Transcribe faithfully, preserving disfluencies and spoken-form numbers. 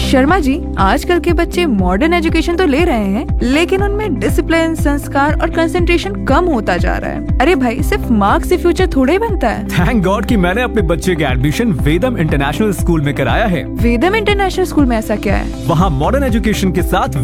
शर्मा जी, आजकल के बच्चे मॉडर्न एजुकेशन तो ले रहे हैं, लेकिन उनमें डिसिप्लिन, संस्कार और कंसंट्रेशन कम होता जा रहा है। अरे भाई, सिर्फ मार्क्स से फ्यूचर थोड़े ही बनता है। थैंक गॉड कि मैंने अपने बच्चे का एडमिशन वेदम इंटरनेशनल स्कूल में कराया है। वेदम इंटरनेशनल स्कूल में ऐसा क्या है? वहाँ मॉडर्न एजुकेशन के साथ